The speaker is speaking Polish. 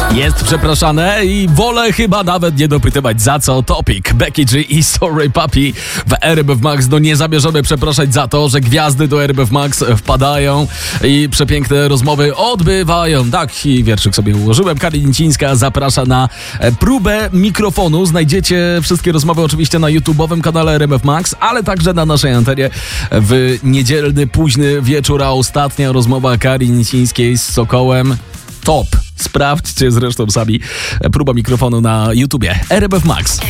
Jest przepraszane i wolę chyba nawet nie dopytywać za co. Topic, Becky G i Sorry Papi w RMF Max. No nie zamierzamy przepraszać za to, że gwiazdy do RMF Max wpadają i przepiękne rozmowy odbywają. Tak, i wierszyk sobie ułożyłem. Karin Nicińska zaprasza na próbę mikrofonu. Znajdziecie wszystkie rozmowy oczywiście na YouTube'owym kanale RMF Max, ale także na naszej antenie w niedzielny, późny wieczór, a ostatnia rozmowa Karin Nicińskiej z Sokołem. Top. Sprawdźcie zresztą sami. Próba mikrofonu na YouTubie. RMF Max.